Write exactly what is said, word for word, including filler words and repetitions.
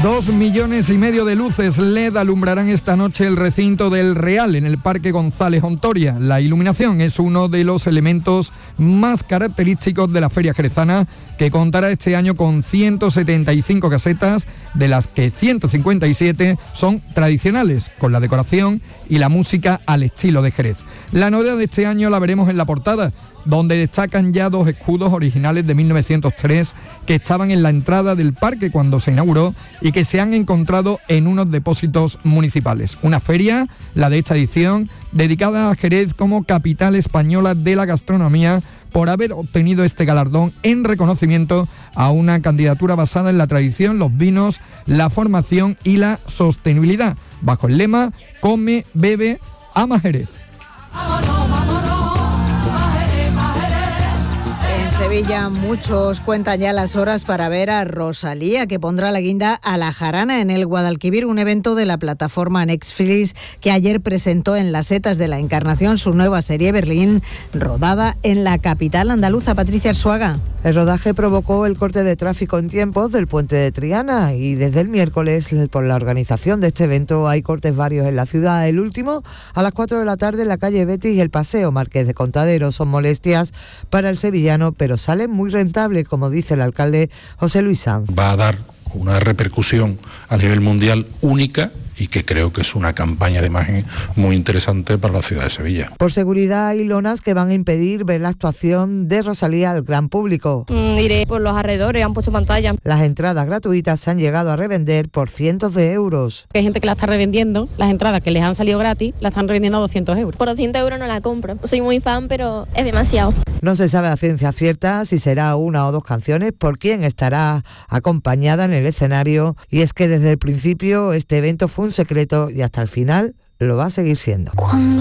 Dos millones y medio de luces L E D alumbrarán esta noche el recinto del Real en el Parque González Ontoria. La iluminación es uno de los elementos más característicos de la Feria Jerezana, que contará este año con ciento setenta y cinco casetas, de las que ciento cincuenta y siete son tradicionales, con la decoración y la música al estilo de Jerez. La novedad de este año la veremos en la portada, donde destacan ya dos escudos originales de mil novecientos tres que estaban en la entrada del parque cuando se inauguró y que se han encontrado en unos depósitos municipales. Una feria, la de esta edición, dedicada a Jerez como capital española de la gastronomía, por haber obtenido este galardón en reconocimiento a una candidatura basada en la tradición, los vinos, la formación y la sostenibilidad, bajo el lema Come, bebe, ama Jerez. Sevilla, muchos cuentan ya las horas para ver a Rosalía, que pondrá la guinda a la jarana en el Guadalquivir, un evento de la plataforma Netflix que ayer presentó en las setas de la Encarnación su nueva serie Berlín, rodada en la capital andaluza. Patricia Arzuaga. El rodaje provocó el corte de tráfico en tiempos del puente de Triana y desde el miércoles, por la organización de este evento, hay cortes varios en la ciudad. El último a las cuatro de la tarde en la calle Betis y el Paseo Marqués de Contadero. Son molestias para el sevillano, pero sale muy rentable, como dice el alcalde José Luis Sanz. Va a dar una repercusión a nivel mundial única y que creo que es una campaña de imagen muy interesante para la ciudad de Sevilla. Por seguridad hay lonas que van a impedir ver la actuación de Rosalía al gran público. Mm, iré por los alrededores, han puesto pantalla. Las entradas gratuitas se han llegado a revender por cientos de euros. Hay gente que la está revendiendo, las entradas que les han salido gratis, la están revendiendo a doscientos euros. Por doscientos euros no la compro. Soy muy fan, pero es demasiado. No se sabe a ciencia cierta si será una o dos canciones, por quién estará acompañada en el escenario, y es que desde el principio este evento fue un secreto y hasta el final lo va a seguir siendo. Cuando